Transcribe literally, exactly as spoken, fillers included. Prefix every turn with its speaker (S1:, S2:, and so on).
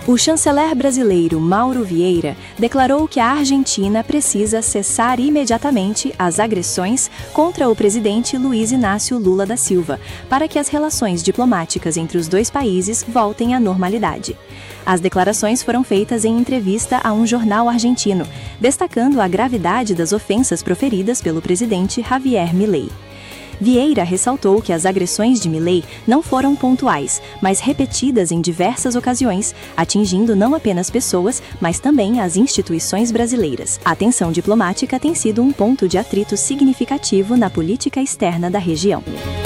S1: O chanceler brasileiro Mauro Vieira declarou que a Argentina precisa cessar imediatamente as agressões contra o presidente Luiz Inácio Lula da Silva, para que as relações diplomáticas entre os dois países voltem à normalidade. As declarações foram feitas em entrevista a um jornal argentino, destacando a gravidade das ofensas proferidas pelo presidente Javier Milei. Vieira ressaltou que as agressões de Milei não foram pontuais, mas repetidas em diversas ocasiões, atingindo não apenas pessoas, mas também as instituições brasileiras. A tensão diplomática tem sido um ponto de atrito significativo na política externa da região.